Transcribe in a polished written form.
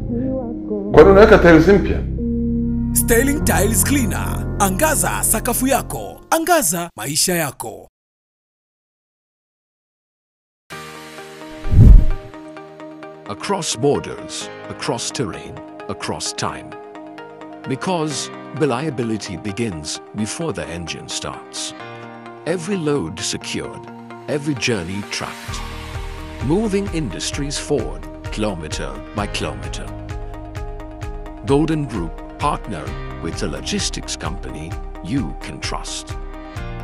Kwani unaweka tiles mpya? Sterling Tiles Cleaner. Angaza sakafu yako. Angaza maisha yako. Across borders, across terrain, across time. Because reliability begins before the engine starts. Every load secured, every journey tracked. Moving industries forward, kilometer by kilometer. Golden Group partner with a logistics company you can trust.